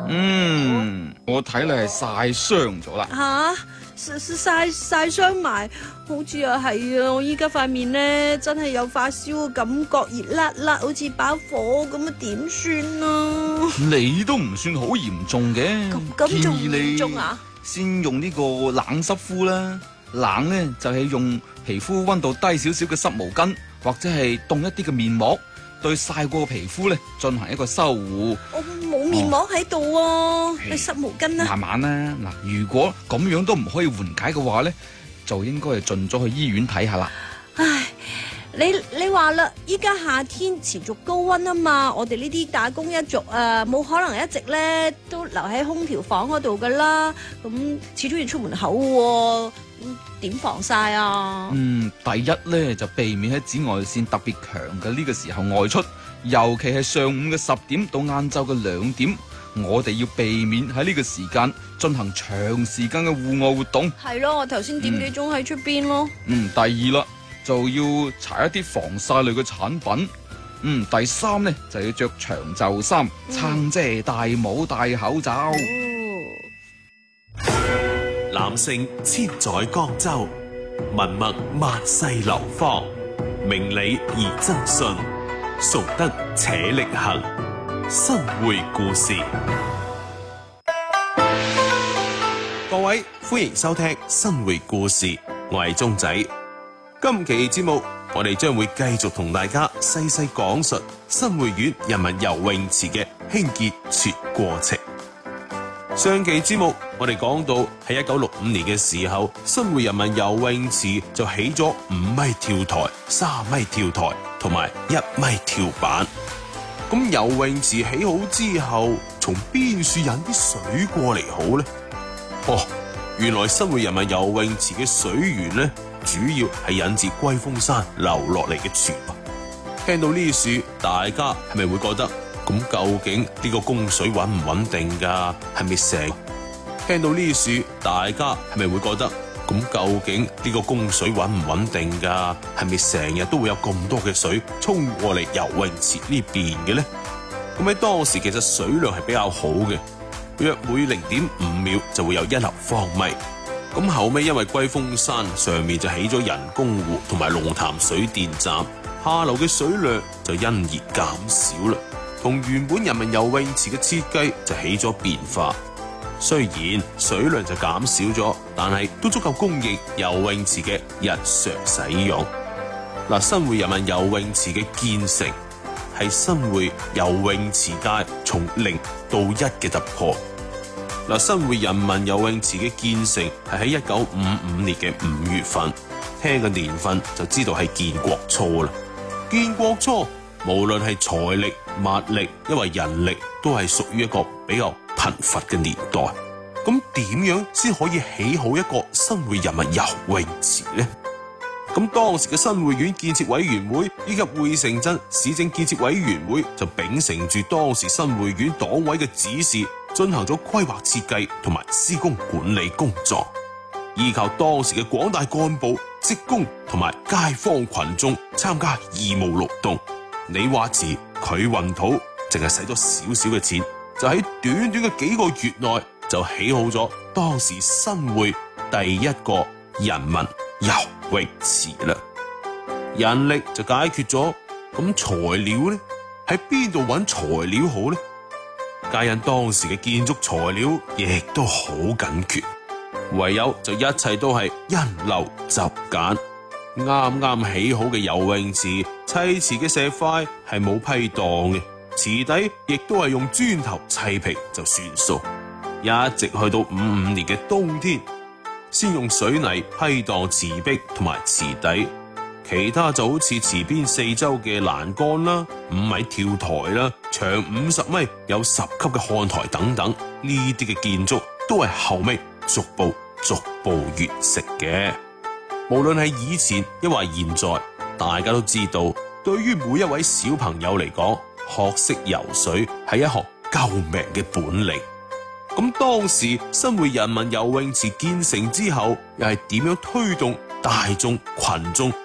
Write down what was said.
我睇你係曬傷咗啦。 晒傷埋，好似又係啊！我依家塊面咧真係有發燒嘅感覺，熱辣辣，好似把火咁啊，點算啊？ 你都唔算好嚴重嘅， 咁仲嚴重啊？ 先用呢個冷濕敷啦，冷呢就係用皮膚溫度低少少嘅濕毛巾，或者係凍一啲嘅面膜，對曬過嘅皮膚咧進行一個修護。 我冇面膜喺度喎，你濕毛巾啊？ 慢慢啦，嗱，如果咁樣都唔可以緩解嘅話咧，就應該係盡咗去醫院睇下啦。 唉，你話啦，依家夏天持續高溫啊嘛，我哋呢啲打工一族啊，冇可能一直咧都留喺空調房嗰度噶啦，咁始終要出門口喎，點防曬啊？ 第一咧就避免喺紫外線特別強嘅呢個時候外出，尤其係上午嘅10點到晏晝嘅2點，我哋要避免喺呢個時間進行長時間嘅戶外活動。 係咯，我頭先點幾鐘喺出邊咯。 第二啦，就要搽一啲防曬類嘅產品。第三呢，就要着長袖衫，撐遮、戴帽、戴口罩。 男性千載江州，文墨萬世流芳，明理而爭信，崇德且力行。新會故事，各位歡迎收聽新會故事，我係鐘仔。今期節目我哋將會繼續同大家細細講述新會縣人民游泳池嘅興建全過程。上期節目我哋講到喺1965年嘅時候，新會人民游泳池就起咗5米跳台、3米跳台同埋1米跳板。咁游泳池起好之後，從邊處引啲水過嚟好呢？原來新會人民游泳池嘅水源呢，主要係引自龜峰山流落嚟嘅泉。聽到呢處，大家係咪會覺得咁究竟呢個供水穩唔穩定㗎？係咪成？聽到呢處，大家係咪會覺得咁究竟呢個供水穩唔穩定㗎？係咪成日都會有咁多嘅水沖過嚟游泳池呢邊嘅呢？咁喺當時其實水量係比較好嘅，約每0.5秒就會有1立方米。咁後尾因為龜峰山上面就起咗人工湖同埋龍潭水電站，下流嘅水量就因而減少啦，同原本人民游泳池嘅設計就起咗變化。雖然水量就減少咗，但係都足夠供應游泳池嘅日常使用。新會人民游泳池嘅建成係新會游泳池界從0到1嘅突破。新會人民游泳池嘅建成係喺1955年嘅5月份，聽個年份就知道係建國初啦。建國初，無論係財力、物力，因為人力都係屬於一個比較貧乏嘅年代。咁點樣先可以起好一個新會人民游泳池呢？咁當時嘅新會縣建設委員會以及匯城鎮市政建設委員會就秉承住當時新會縣黨委嘅指示，進行咗規劃設計同埋施工管理工作，依靠當時嘅廣大幹部、職工同埋街坊群眾參加義務勞動。你話遲，佢運土，淨係使咗少少嘅錢，就喺短短嘅幾個月內就起好咗當時新會第一個人民游泳池啦。人力就解決咗，咁材料呢？喺邊度揾材料好呢？皆因當時嘅建築材料亦都好緊缺，唯有就一切都係因陋就簡。啱啱起好嘅游泳池，砌池嘅石塊係冇批盪嘅，池底亦都係用磚頭砌平就算數。一直去到55年嘅冬天，先用水泥批盪池壁同埋池底，其他就好似池邊四周嘅欄杆啦、5米跳台啦、長50米有10級嘅看台等等，呢啲嘅建築都係後尾逐步完成嘅。無論係以前抑或現在，大家都知道，對於每一位小朋友嚟講，學識游水係一項救命嘅本領。咁當時新會人民游泳池建成之後，又係點樣推動大眾群眾